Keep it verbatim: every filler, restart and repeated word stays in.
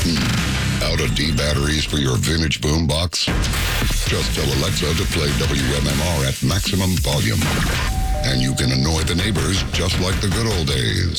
Out of D batteries for your vintage boombox? Just tell Alexa to play W M M R at maximum volume. And you can annoy the neighbors just like the good old days.